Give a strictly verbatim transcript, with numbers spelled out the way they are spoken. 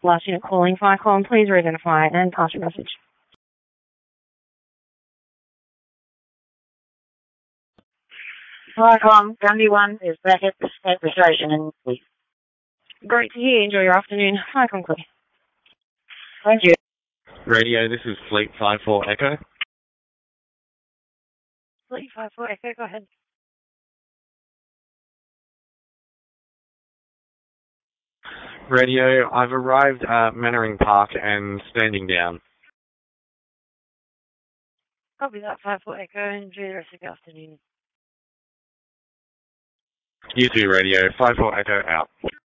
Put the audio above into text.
Last unit calling Firecom, please re-identify and pass your message. Firecom, Gundy one is back at the, at the station in Lee. Great to hear. Enjoy your afternoon. Firecom clear. Thank you. Radio, this is Fleet five four Echo. Fleet five four Echo, go ahead. Radio, I've arrived at Mannering Park and standing down. Copy that, five four Echo. Enjoy the rest of your afternoon. You too, Radio. five four Echo out.